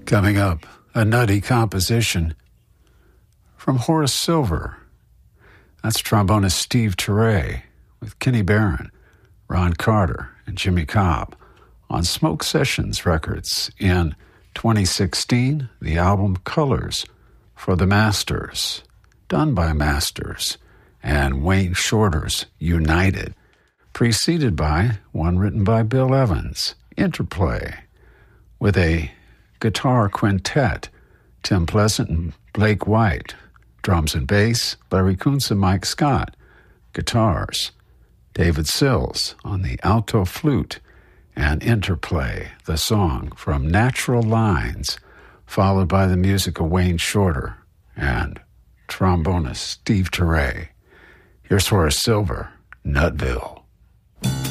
Coming up, a nutty composition from Horace Silver. That's trombonist Steve Turre with Kenny Barron, Ron Carter, and Jimmy Cobb on Smoke Sessions Records in 2016, the album Colors for the Masters, done by Masters and Wayne Shorter's United, preceded by one written by Bill Evans, Interplay, with a guitar quintet, Tim Pleasant and Blake White, drums and bass, Larry Kuntz and Mike Scott, guitars, David Sills on the alto flute, and Interplay, the song from Natural Lines, followed by the music of Wayne Shorter and trombonist Steve Turre. Here's Horace Silver, Nutville.